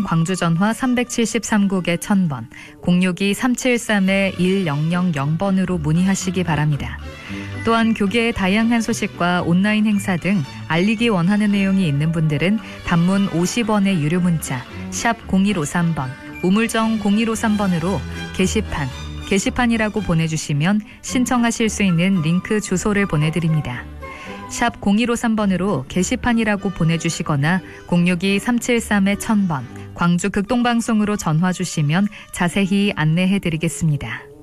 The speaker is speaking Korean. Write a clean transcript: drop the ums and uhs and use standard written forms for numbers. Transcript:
광주 전화 373국에 1000번, 062-373-1000번으로 문의하시기 바랍니다. 또한 교계의 다양한 소식과 온라인 행사 등 알리기 원하는 내용이 있는 분들은 단문 50원의 유료 문자 샵 0153번, 우물정 0153번으로 게시판이라고 보내주시면 신청하실 수 있는 링크 주소를 보내드립니다. 샵 0153번으로 게시판이라고 보내주시거나 062-373-1000번, 광주 극동방송으로 전화 주시면 자세히 안내해드리겠습니다.